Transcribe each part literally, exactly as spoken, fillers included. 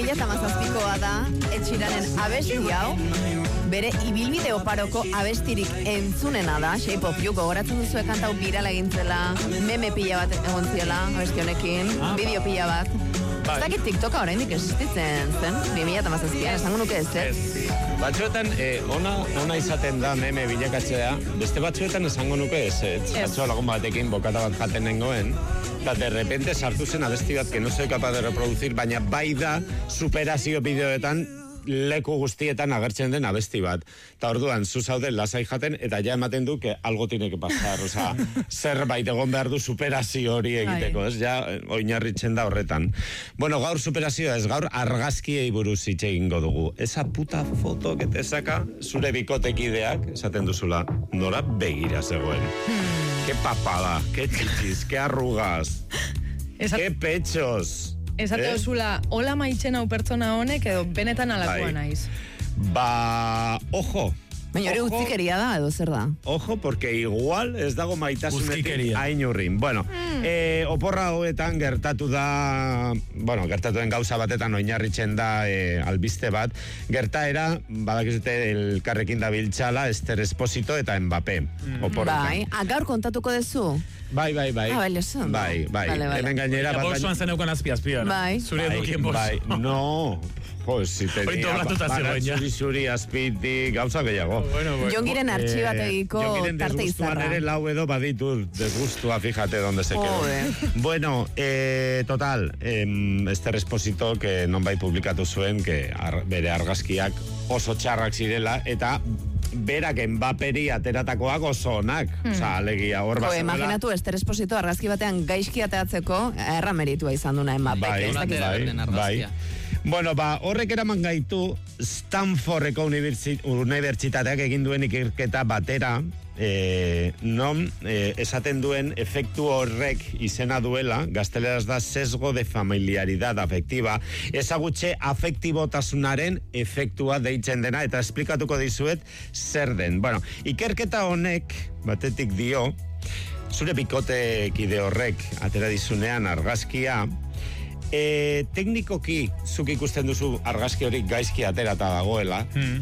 mila eta mazazpikoa da etxiranen abesti hau, bere ibilbide oparoko abestirik entzunena da, Shape of You, gogoratzen duzu kantau birala egintzela, meme pila bat egon ziela, abesti honekin, ah, bideo pila bat. Ez dakit TikToka oraindik existitzen zen, bi mila eta mazazpian, esango nuke ez, ez? Batzuetan, eh, ona, ona izaten da meme bilakatzea, beste batzuetan esango nuke ez, ez? Batzuela lagun batekin bokata bat jaten nengoen, eta de repente sartu zen abesti bat que no soy capaz de reproducir, baina bai da superazio bideoetan leku guztietan agertzen den abesti bat. Eta orduan, zu zaude lasai jaten, eta ja ematen du que algo tiene que pasar, oza, zerbait egon behar du superazio hori egiteko, ez? Ja, oinarritzen da horretan. Bueno, gaur superazioa ez, gaur argazkiei buruz hitz egingo dugu. Esa puta foto que te saca zure bikotekideak, esaten duzula, nora begira zegoen. Hmm. Qué papada, qué chichis, qué arrugas, Esat... qué pechos. Esate duzula, eh? Hola maitzen hau pertsona honek edo benetan alakoa naiz. Ba, ojo. Baina hori utzikeria da edo zer da? Ojo, porque igual ez dago maitasunetik ainurrin. Bueno, mm. eh, oporra hoetan gertatu da, bueno, gertatu den gauza batetan oinarritzen da eh, albiste bat. Gertaera, badakizute elkarrekin da biltxala, Ester Esposito eta Mbappé. Mm. Bai, gaur kontatuko dezu? Bai, bai, bai. Ah, vale, eso. Bai, bai. Vale, vale. Hemen gainera bat... Bolsoan zeneukan azpi azpia, no? Bai. Zure edukien bolso. Bai, no... Jo, si tenia barat zuri-zuri azpitik, gauza gehiago. Bueno, bueno. Jongiren artxibategiko eh, tarte izarra. Jongiren desgustuan ere lau edo baditu desgustua, fíjate donde se quedó. Bueno, eh, total, eh, Ester Esposito, que non bai publikatu zuen, que ar, bere argazkiak oso txarrak zirela, eta berak Mbapperi ateratakoak oso onak. Hmm. Osa, alegia hor bat. Imaginatu, Ester Esposito argazki batean gaizki ateatzeko, erra meritua izan duna Mbappé. Bai, bai, bai. Bueno, ba, horrek eraman gaitu Stanfordeko unibertsitateak egin duen ikerketa batera, eh, non eh, esaten duen efektu horrek izena duela, gazteleraz da sesgo de familiaridad afektiba, ezagutxe afektibotasunaren efektua deitzen dena, eta esplikatuko dizuet zer den. Bueno, ikerketa honek, batetik dio, zure bikotekide horrek atera dizunean argazkia, E, teknikoki zuk ikusten duzu argazki hori gaizki aterata dagoela, hmm.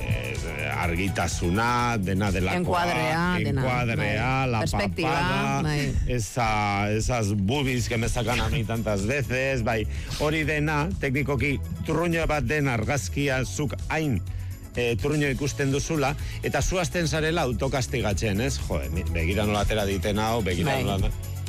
e, argitasuna, dena delakoa, enkuadrea, enkuadrea, la papada, esa, esas boobies que me sacan a mí tantas veces, bai, hori dena, teknikoki turruño bat den argazkia zuk hain E, turruño ikusten duzula, eta zuazten zarela autokastigatzen, ez? Jo, begira nola atera diten hau, begira nola...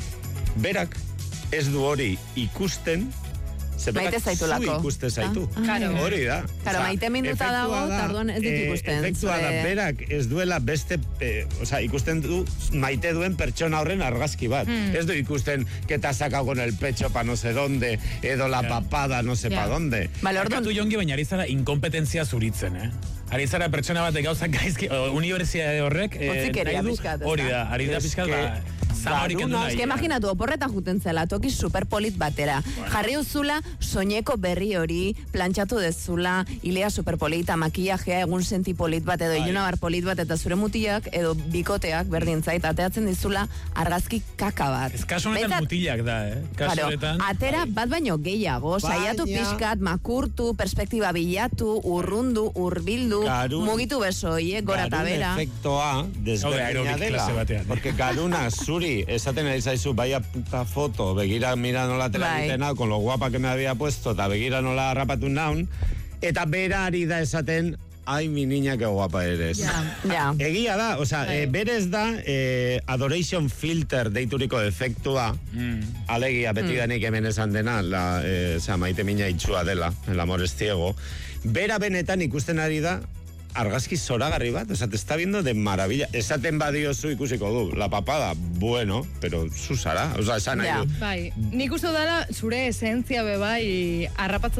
Berak, ez du hori ikusten, maite zaitu lako. Ikuste zaitu. Ah, hori da. Claro, maite minuta dago, tarduan ez dit ikusten. Efektua da, berak ez duela beste, eh, o sea, ikusten du, maite duen pertsona horren argazki bat. Hmm. Ez du ikusten, que te ha sacado con el pecho pa no sé dónde, edo la yeah. papada no sé yeah. pa dónde. Vale, orduan... Akatu jongi baina ari zara inkompetentzia zuritzen, eh? Ari zara pertsona bat gauzak gaizki, unibertsitate horrek, eh, nahi du, hori da, ari da pizkat, ba... Baruna, eske imaginatu, oporretan juten zela, toki superpolit batera. Bueno. Jarri uzula, soineko berri hori, plantxatu dezula, ilea superpolita, makillajea, egun senti polit bat, edo iluna bar polit bat, eta zure mutiak, edo bikoteak, berdin zait, ateatzen dizula argazki kaka bat. Ez kaso honetan mutilak da, eh? Kaso honetan. Atera bat baino gehiago, saiatu pixkat, makurtu, perspektiba bilatu, urrundu, urbildu, garun, mugitu besoie, gora eta bera. Garun efektoa desberdina dela, porque garuna zuri esaten ari zaizu, vaya puta foto, begira mira nola tela egiten hau, con lo guapa que me había puesto, eta begira nola rapatu naun, eta bera ari da esaten, ai, mi niña, que guapa eres. Ja, ja. Egia da, oza, e, berez da, e, adoration filter deituriko efektua, mm. alegia, beti danik mm. hemen esan dena, la, e, oza, maite mina itxua dela, el amor es ciego, bera benetan ikusten ari da, argazki zoragarri bat, o sea, te está viendo de maravilla. Esaten badiozu ikusiko du, la papada, bueno, pero zu zara, o sea, esan nahi du. Bai, nik uste dara zure esentzia bebai harrapatzen